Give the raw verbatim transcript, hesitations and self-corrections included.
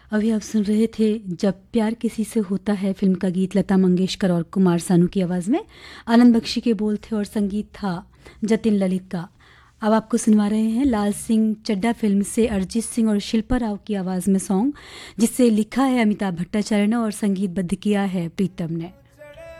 अभी आप सुन रहे थे जब प्यार किसी से होता है फिल्म का गीत लता मंगेशकर और कुमार सानू की आवाज़ में। आनंद बख्शी के बोल थे और संगीत था जतिन ललित का। अब आपको सुनवा रहे हैं लाल सिंह चड्ढा फिल्म से अरिजीत सिंह और शिल्पा राव की आवाज़ में सॉन्ग, जिसे लिखा है अमिताभ भट्टाचार्य ने और संगीतबद्ध किया है प्रीतम ने।